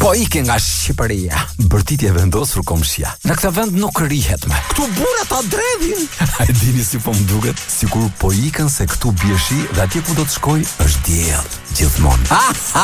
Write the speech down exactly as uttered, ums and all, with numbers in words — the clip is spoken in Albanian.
Po ike nga Shqipëria. Bërtitje vendosur Komshia. Në këtë vend nuk rihet më. Këtu burrat ta dredhin. A e dini si po më duket? Sikur po ikën se këtu bie shi dhe atje ku do të shkoj është diell gjithmonë.